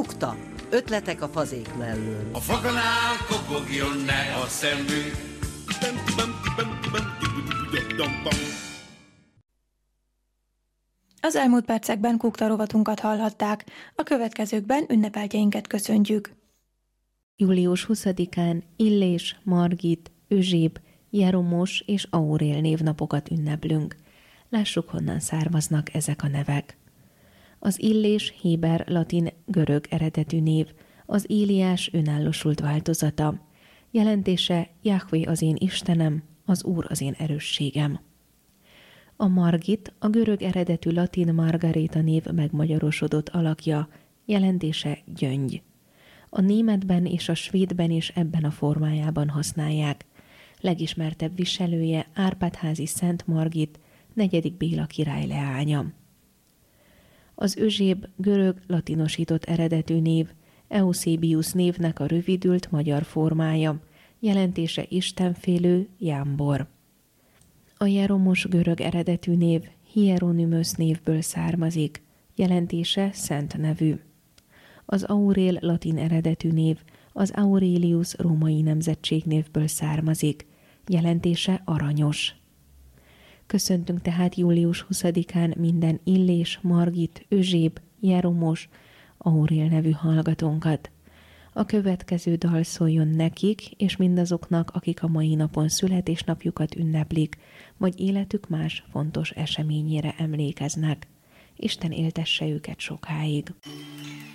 Kukta, ötletek a fazék mellől. A foganál kopogjon ne a szemünk. Az elmúlt percekben Kukta rovatunkat hallhatták, a következőkben ünnepeltjeinket köszöntjük. Július 20-án Illés, Margit, Özséb, Jeromos és Aurél névnapokat ünneplünk. Lássuk, honnan származnak ezek a nevek. Az Illés héber, latin, görög eredetű név, az Éliás önállósult változata. Jelentése Jahvé az én Istenem, az Úr az én erősségem. A Margit a görög eredetű latin Margareta név megmagyarosodott alakja, jelentése gyöngy. A németben és a svédben is ebben a formájában használják. Legismertebb viselője Árpád-házi Szent Margit, 4. Béla király leánya. Az Özséb görög latinosított eredetű név, Eusebius névnek a rövidült magyar formája, jelentése istenfélő, jámbor. A Jeromos görög eredetű név Hieronymus névből származik, jelentése szent nevű. Az Aurél latin eredetű név az Aurelius római nemzetségnévből származik, jelentése aranyos. Köszöntünk tehát július 20-án minden Illés, Margit, Özséb, Jeromos, Aurél nevű hallgatónkat. A következő dal szóljon nekik, és mindazoknak, akik a mai napon születésnapjukat ünneplik, vagy életük más fontos eseményére emlékeznek. Isten éltesse őket sokáig.